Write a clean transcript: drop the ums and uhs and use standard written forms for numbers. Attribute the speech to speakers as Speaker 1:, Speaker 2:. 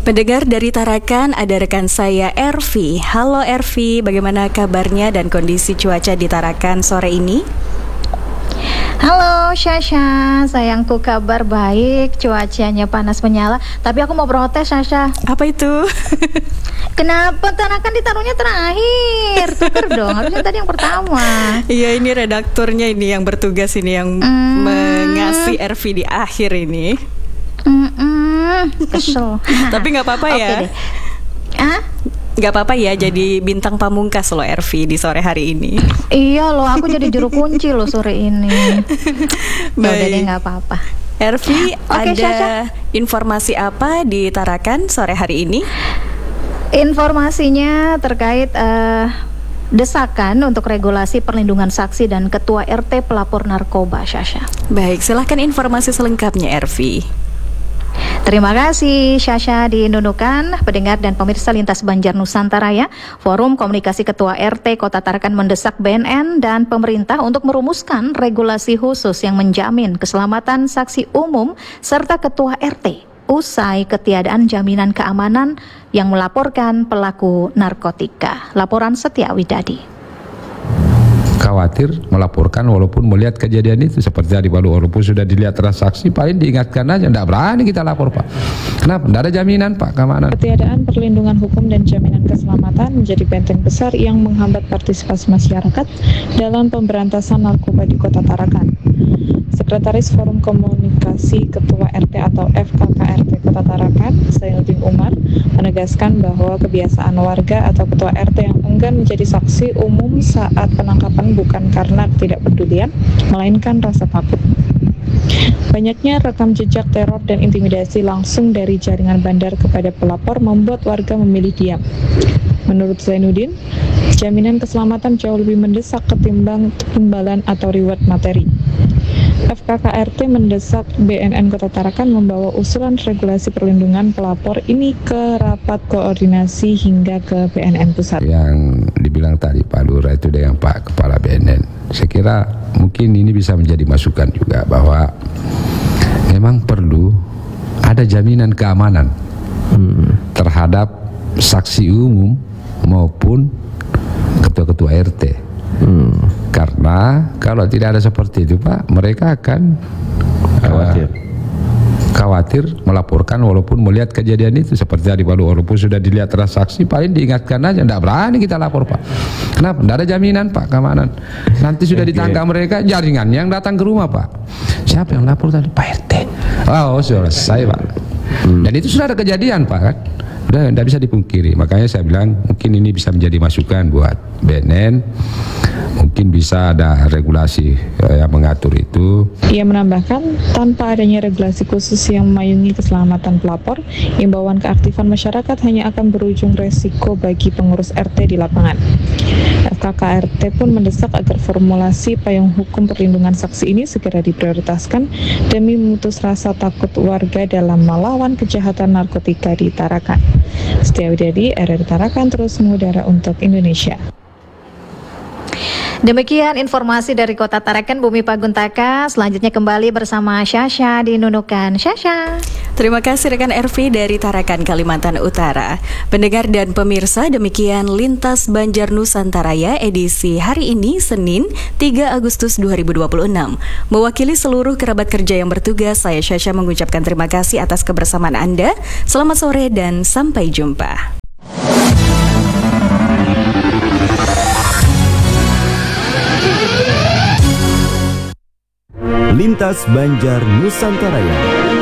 Speaker 1: Pendengar dari Tarakan, ada rekan saya Ervi. Halo Ervi, bagaimana kabarnya dan kondisi cuaca di Tarakan sore ini?
Speaker 2: Halo Syasha, sayangku kabar baik, cuacanya panas menyala. Tapi aku mau protes Syasha.
Speaker 1: Apa itu?
Speaker 2: Kenapa Tarakan ditaruhnya terakhir? Tuker dong, harusnya tadi yang pertama.
Speaker 1: Iya, ini redakturnya ini yang bertugas ini yang mengasih Ervi di akhir ini.
Speaker 2: Kesel.
Speaker 1: Tapi nggak apa-apa ya. Nggak apa-apa ya jadi bintang pamungkas loh Ervi di sore hari ini.
Speaker 2: Iya loh, aku jadi juru kunci loh sore ini. Udah deh, nggak apa-apa.
Speaker 1: Ervi, ada
Speaker 2: Syasha,
Speaker 1: informasi apa di Tarakan sore hari ini?
Speaker 2: Informasinya terkait desakan untuk regulasi perlindungan saksi dan ketua RT pelapor narkoba, Syasha.
Speaker 1: Baik, silahkan informasi selengkapnya Ervi.
Speaker 2: Terima kasih Syasha di Nunukan, pendengar dan pemirsa Lintas Banjar Nusantara ya. Forum Komunikasi Ketua RT Kota Tarakan mendesak BNN dan pemerintah untuk merumuskan regulasi khusus yang menjamin keselamatan saksi umum serta ketua RT usai ketiadaan jaminan keamanan yang melaporkan pelaku narkotika. Laporan Setia Widadi.
Speaker 3: Khawatir melaporkan walaupun melihat kejadian itu seperti tadi walaupun sudah dilihat transaksi paling diingatkan aja, tidak berani kita lapor Pak. Kenapa? Tidak ada jaminan Pak keamanan.
Speaker 4: Ketiadaan perlindungan hukum dan jaminan keselamatan menjadi benteng besar yang menghambat partisipasi masyarakat dalam pemberantasan narkoba di Kota Tarakan. Sekretaris Forum Komunikasi Ketua RT atau FKKRT Kota Tarakan, Zainuddin Umar, menegaskan bahwa kebiasaan warga atau ketua RT yang enggan menjadi saksi umum saat penangkapan bukan karena ketidakpedulian, melainkan rasa takut. Banyaknya rekam jejak teror dan intimidasi langsung dari jaringan bandar kepada pelapor membuat warga memilih diam. Menurut Zainuddin, jaminan keselamatan jauh lebih mendesak ketimbang imbalan atau reward materi. FKKRT mendesak BNN Kota Tarakan membawa usulan regulasi perlindungan pelapor ini ke rapat koordinasi hingga ke BNN Pusat.
Speaker 3: Yang dibilang tadi Pak Lurah itu dengan Pak Kepala BNN, saya kira mungkin ini bisa menjadi masukan juga bahwa memang perlu ada jaminan keamanan terhadap saksi umum maupun ketua-ketua RT. Karena kalau tidak ada seperti itu Pak, mereka akan khawatir melaporkan walaupun melihat kejadian itu seperti tadi walaupun sudah dilihat transaksi paling diingatkan aja, tidak berani kita lapor Pak. Kenapa? Tidak ada jaminan Pak keamanan. Nanti sudah ditangkap mereka, jaringan yang datang ke rumah Pak. Siapa yang lapor tadi? Pak RT. Oh selesai Pak. Dan itu sudah ada kejadian Pak kan. Udah tidak bisa dipungkiri. Makanya saya bilang mungkin ini bisa menjadi masukan buat BNN. Mungkin bisa ada regulasi yang mengatur itu.
Speaker 4: Ia menambahkan, tanpa adanya regulasi khusus yang memayungi keselamatan pelapor, imbauan keaktifan masyarakat hanya akan berujung resiko bagi pengurus RT di lapangan. FKKRT pun mendesak agar formulasi payung hukum perlindungan saksi ini segera diprioritaskan demi memutus rasa takut warga dalam melawan kejahatan narkotika di Tarakan. Setia Widadi, RRI Tarakan, terus mengudara untuk Indonesia.
Speaker 2: Demikian informasi dari Kota Tarakan, Bumi Paguntaka. Selanjutnya kembali bersama Syasha di Nunukan. Syasha.
Speaker 1: Terima kasih rekan Ervi dari Tarakan, Kalimantan Utara. Pendengar dan pemirsa, demikian Lintas Banjar Nusantara edisi hari ini Senin 3 Agustus 2026. Mewakili seluruh kerabat kerja yang bertugas, saya Syasha mengucapkan terima kasih atas kebersamaan Anda. Selamat sore dan sampai jumpa.
Speaker 5: Lintas Banjar Nusantara.